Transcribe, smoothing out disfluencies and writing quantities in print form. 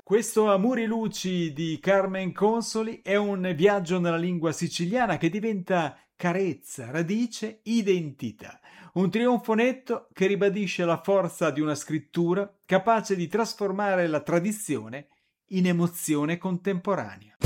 Questo Amori Luci di Carmen Consoli è un viaggio nella lingua siciliana che diventa carezza, radice, identità. Un trionfonetto che ribadisce la forza di una scrittura capace di trasformare la tradizione in emozione contemporanea.